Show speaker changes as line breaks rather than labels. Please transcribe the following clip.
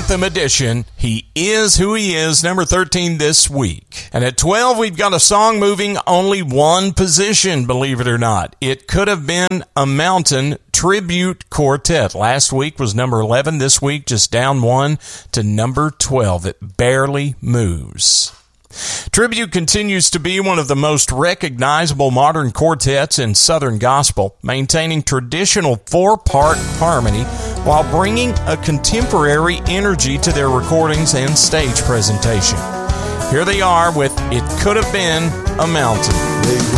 Anthem edition. He Is Who He Is, number 13 this week. And at 12, we've got a song moving only one position, believe it or not. It Could Have Been a Mountain Tribute Quartet. Last week was number 11. This week just down one to number 12. It barely moves. Tribute continues to be one of the most recognizable modern quartets in Southern gospel, maintaining traditional four-part harmony while bringing a contemporary energy to their recordings and stage presentation. Here they are with It Could Have Been a Mountain.
They